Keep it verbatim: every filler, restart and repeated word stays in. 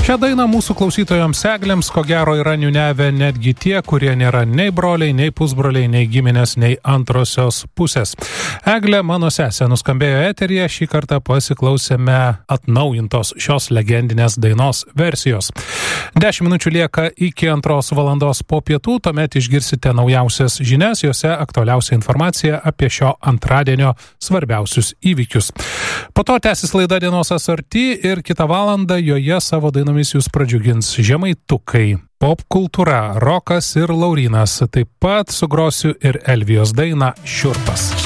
Šią dainą mūsų klausytojams eglėms, ko gero, yra niūniavę netgi tie, kurie nėra nei broliai, nei pusbroliai, nei giminės, nei antrosios pusės. Eglė, mano sesė, nuskambėjo eteryje, šį kartą pasiklausėme atnaujintos šios legendinės dainos versijos. Dešimt minučių lieka iki antros valandos po pietų, tuomet išgirsite naujausias žinias, jose aktualiausia informacija apie šio antradienio svarbiausius įvykius. Po to tęsis laida Dienos asorti ir kitą valandą joje savo dainomis jūs pradžiugins žemaitukai, pop kultūra, rokas ir Laurynas. Taip pat sugrosiu ir Elvijos dainą Šiurpas.